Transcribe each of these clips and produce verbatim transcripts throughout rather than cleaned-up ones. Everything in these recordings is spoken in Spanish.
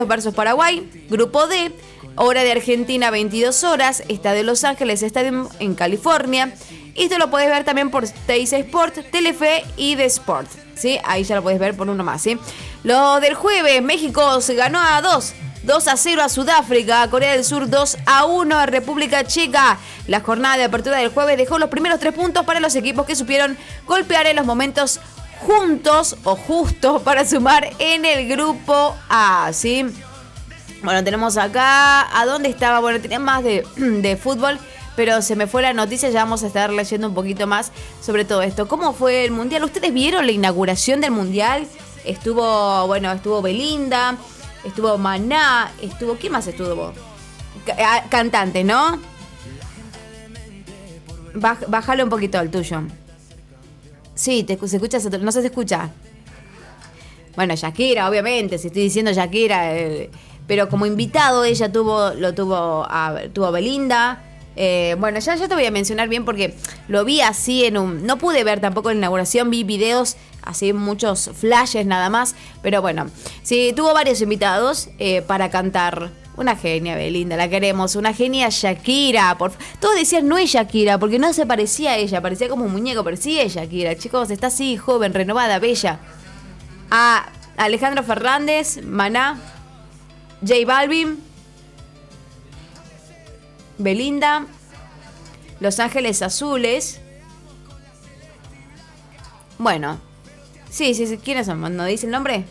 versus Paraguay. Grupo D, hora de Argentina, veintidós horas, Estadio Los Ángeles Stadium en California. Y esto lo puedes ver también por Teis Sport, Telefe y The Sport, ¿sí? Ahí ya lo puedes ver por uno más, ¿sí? Lo del jueves, México se ganó a dos. dos a cero a Sudáfrica, Corea del Sur dos a uno a República Checa. La jornada de apertura del jueves dejó los primeros tres puntos para los equipos que supieron golpear en los momentos juntos o justos para sumar en el grupo A, ¿sí? Bueno, tenemos acá, ¿a dónde estaba? Bueno, tenía más de, de fútbol, pero se me fue la noticia, ya vamos a estar leyendo un poquito más sobre todo esto. ¿Cómo fue el Mundial? ¿Ustedes vieron la inauguración del Mundial? Estuvo, bueno, estuvo Belinda, estuvo Maná, estuvo... ¿Quién más estuvo? C- cantante, ¿no? Baj, bájalo un poquito el tuyo. Sí, te, se escucha, no se te escucha. Bueno, Shakira, obviamente, si estoy diciendo Shakira, eh, pero como invitado ella tuvo, lo tuvo, a, tuvo Belinda. Eh, bueno, ya, ya te voy a mencionar bien porque lo vi así en un... No pude ver tampoco la inauguración, vi videos, así muchos flashes nada más. Pero bueno, sí, tuvo varios invitados eh, para cantar. Una genia Belinda, la queremos. Una genia Shakira. Por... Todos decían no es Shakira porque no se parecía a ella, parecía como un muñeco, pero sí es Shakira. Chicos, está así, joven, renovada, bella. A Alejandro Fernández, Maná, J Balvin, Belinda, Los Ángeles Azules. Bueno, sí, sí, sí. ¿Quiénes son? ¿No dice el nombre?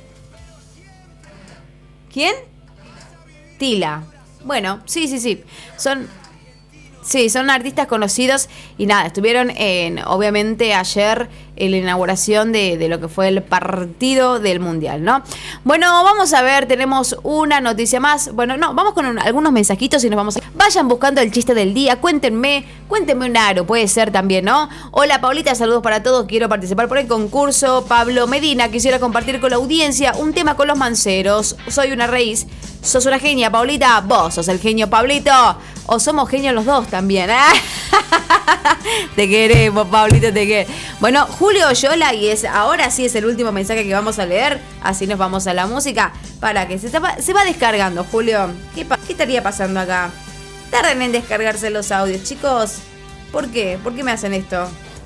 ¿Quién? Tila. Bueno, sí, sí, sí. Son... Sí, son artistas conocidos y nada, estuvieron en, obviamente ayer en la inauguración de, de lo que fue el partido del Mundial, ¿no? Bueno, vamos a ver, tenemos una noticia más. Bueno, no, vamos con un, algunos mensajitos y nos vamos a... Vayan buscando el chiste del día, cuéntenme, cuéntenme un aro, puede ser también, ¿no? Hola Paulita, saludos para todos, quiero participar por el concurso. Pablo Medina, quisiera compartir con la audiencia un tema con los manceros. Soy una raíz. Sos una genia, Paulita. Vos sos el genio, Pablito. O somos genios los dos también, ¿eh? Te queremos, Pablito, te queremos. Bueno, Julio Oyola, y es ahora sí es el último mensaje que vamos a leer. Así nos vamos a la música. Para que se, se va descargando, Julio. ¿Qué, ¿Qué estaría pasando acá? Tarden en descargarse los audios, chicos. ¿Por qué? ¿Por qué me hacen esto?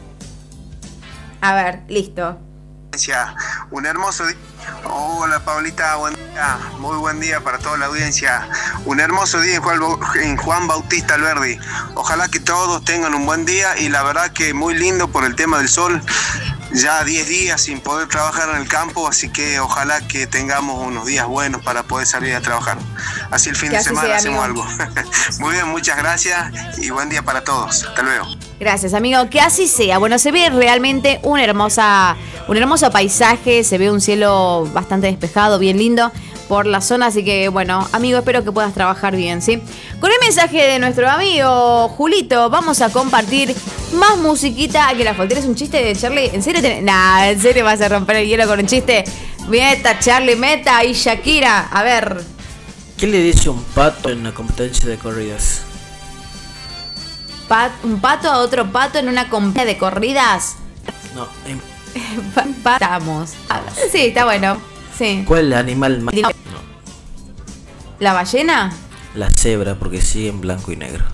A ver, listo. Un hermoso día. Hola Paulita, buen día, muy buen día para toda la audiencia. Un hermoso día en Juan, en Juan Bautista Alberdi. Ojalá que todos tengan un buen día y la verdad que muy lindo por el tema del sol. Ya diez días sin poder trabajar en el campo, así que ojalá que tengamos unos días buenos para poder salir a trabajar. Así el fin de semana sea, hacemos amigo. Algo. Muy bien, muchas gracias y buen día para todos. Hasta luego. Gracias, amigo. Que así sea. Bueno, se ve realmente una hermosa, un hermoso paisaje, se ve un cielo bastante despejado, bien lindo por la zona, así que bueno, amigo, espero que puedas trabajar bien, ¿sí? Con el mensaje de nuestro amigo Julito, vamos a compartir más musiquita. Que la ¿tienes un chiste de Charlie? ¿En serio? Tenés? Nah, ¿en serio vas a romper el hielo con un chiste? Meta, Charlie, meta y Shakira. A ver. ¿Qué le dice un pato en una competencia de corridas? Pat, ¿Un pato a otro pato en una competencia de corridas? No, en... Patamos. Sí, está bueno. Sí. ¿Cuál es el animal más? No. ¿La ballena? La cebra, porque sigue en blanco y negro.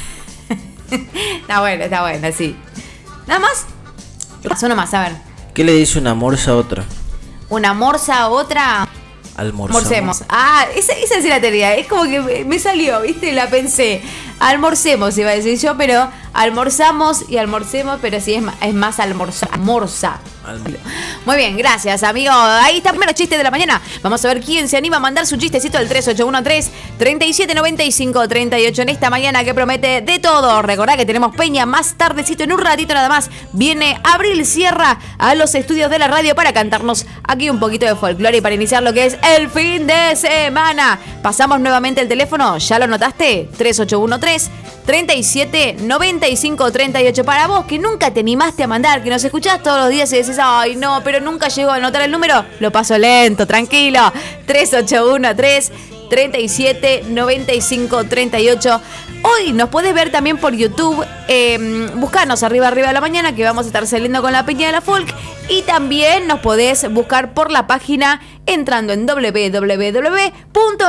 Está bueno, está bueno, sí. ¿Nada más? Pasó nomás, a ver. ¿Qué le dice una morsa a otra? ¿Una morsa a otra? Almorzamos. Almorcemos. Ah, esa, esa sí la tenía. Es como que me salió, ¿viste? La pensé. Almorcemos, iba a decir yo, pero almorzamos y almorcemos, pero sí es más, es más almorzar. Almorza. Muy bien, gracias, amigo. Ahí está el primer chiste de la mañana. Vamos a ver quién se anima a mandar su chistecito al tres ocho uno tres, tres siete nueve cinco tres ocho en esta mañana que promete de todo. Recordá que tenemos peña más tardecito, en un ratito nada más. Viene Abril Sierra a los estudios de la radio para cantarnos aquí un poquito de folclore y para iniciar lo que es el fin de semana. Pasamos nuevamente el teléfono, ¿ya lo notaste? tres ocho uno tres, tres siete nueve cinco tres ocho. Para vos que nunca te animaste a mandar, que nos escuchás todos los días y decís, ay no, pero nunca llego a anotar el número, lo paso lento, tranquilo. tres ocho uno tres, tres siete nueve cinco tres ocho. Hoy nos podés ver también por YouTube, eh, buscarnos arriba arriba de la mañana, que vamos a estar saliendo con la Peña de la Folk, y también nos podés buscar por la página entrando en doble u doble u doble u punto